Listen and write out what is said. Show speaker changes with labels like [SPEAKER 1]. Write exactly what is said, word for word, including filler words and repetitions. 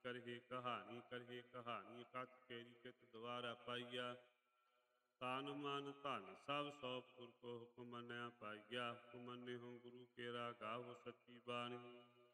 [SPEAKER 1] ਕਰਹਿ ਕਹਾਣੀ ਕਰਹਿ ਕਹਾਣੀ ਕਥ ਕੇਰੀ ਕਿਤ ਦੁਆਰਾ ਪਾਈਆ। ਤਨ ਮਨ ਧਨ ਸਭ ਸੋ ਪੁਰ ਕੋ ਹੁਕਮ ਮੰਨਿਆ ਪਾਈਆ। ਹੁਕਮ ਮੰਨਿਓ ਗੁਰੂ ਕੇਰਾ ਗਾਵੋ ਸੱਚੀ ਬਾਣੀ।